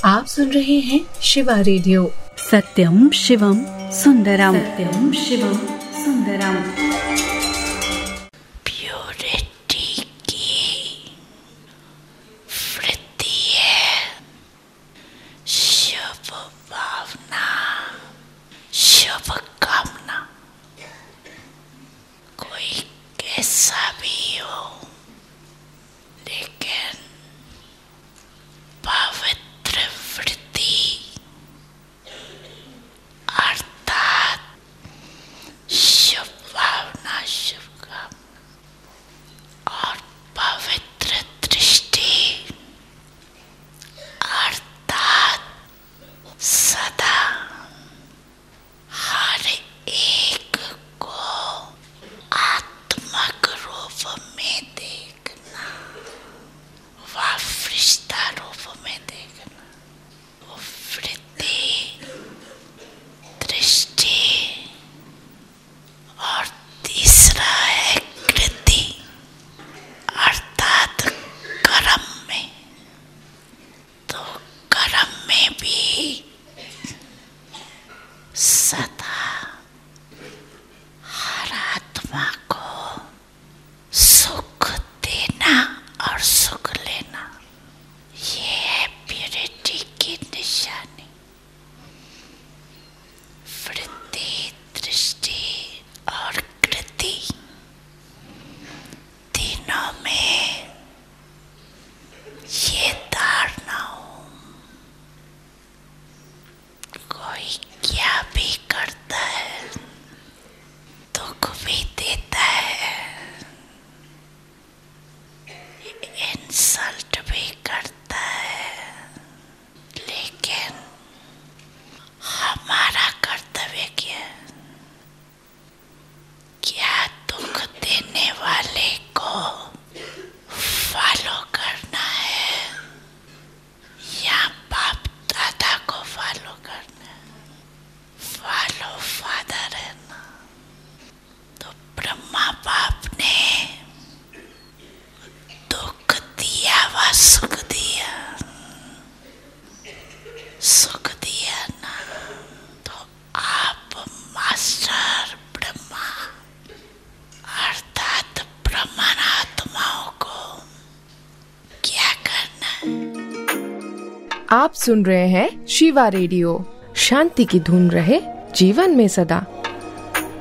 आप सुन रहे हैं शिवा रेडियो। सत्यम शिवम सुंदरम, सत्यम शिवम सुंदरम। प्योरिटी की वृद्धि है, शुभ भावना, शुभ कामना। कोई कैसा भी हो, लेकिन पवित्र वृद्धि अर्थात शुभ भावना, शुभ कामना और पवित्र दृष्टि अर्थात सदा हर एक को आत्मक रूप में देखना, वाफरिश्ता रूप में देखना। वो वृद्धि, दृष्टि और तीसरा है कृति अर्थात कर्म में। तो कर्म में भी सदा हर आत्मा को सुख देना और सुख लेना, ये है प्योरिटी की निशानी। वृद्धि, दृष्टि और कृति तीनों में ये धारणा हो, कोई क्या भी करता है, दुख भी देता है, इंसल्ट भी करता है, लेकिन हमारा कर्तव्य क्या है? क्या दुख देने वाले को फॉलो करना है या बाप दादा को फॉलो करना है? फॉलो फादर है ना। तो ब्रह्मा बाप ने दुख दिया व सुख दिया, सुख दिया ना। तो आप मास्टर ब्रह्मा अर्थात ब्रह्मात्माओं को क्या करना है? आप सुन रहे हैं शिवा रेडियो। शांति की धुन रहे जीवन में सदा।